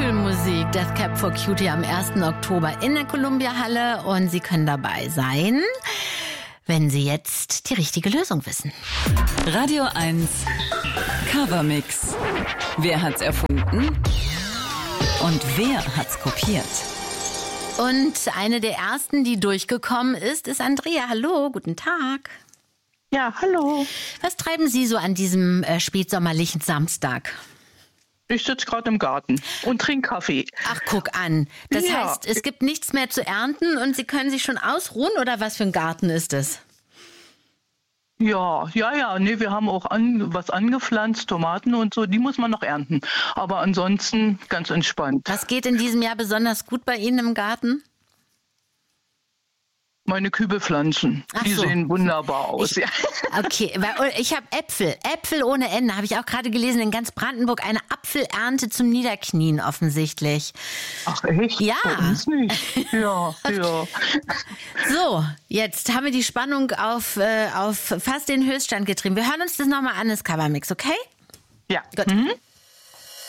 Wohlfühlmusik, Death Cab for Cutie am 1. Oktober in der Columbia-Halle und Sie können dabei sein, wenn Sie jetzt die richtige Lösung wissen. Radio 1 Covermix. Wer hat's erfunden? Und wer hat's kopiert? Und eine der ersten, die durchgekommen ist Andrea. Hallo, guten Tag. Ja, hallo. Was treiben Sie so an diesem spätsommerlichen Samstag? Ich sitze gerade im Garten und trinke Kaffee. Ach, guck an. Das Ja. heißt, es gibt nichts mehr zu ernten und Sie können sich schon ausruhen, oder was für ein Garten ist es? Ja. Nee, wir haben auch was angepflanzt, Tomaten und so, die muss man noch ernten. Aber ansonsten ganz entspannt. Was geht in diesem Jahr besonders gut bei Ihnen im Garten? Meine Kübelpflanzen, Ach die so. sehen wunderbar aus. Ja. Okay, weil ich habe Äpfel ohne Ende, habe ich auch gerade gelesen, in ganz Brandenburg eine Apfelernte zum Niederknien offensichtlich. Ach echt? Ja. Bei uns nicht. Ja. So, jetzt haben wir die Spannung auf fast den Höchststand getrieben. Wir hören uns das nochmal an, das Covermix, okay? Ja. Gut.